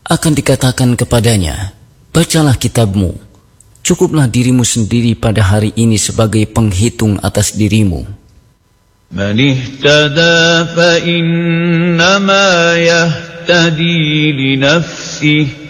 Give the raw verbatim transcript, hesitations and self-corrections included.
Akan dikatakan kepadanya, bacalah kitabmu, cukuplah dirimu sendiri pada hari ini sebagai penghitung atas dirimu. Man ihtada fa innama yahtadi li nafsihi